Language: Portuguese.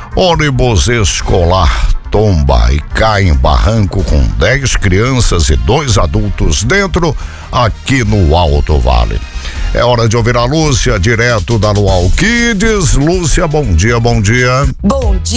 Ônibus escolar tomba e cai em barranco com 10 crianças e 2 adultos dentro, aqui no Alto Vale. É hora de ouvir a Lúcia, direto da Luau Kids. Lúcia, bom dia, bom dia. Bom dia.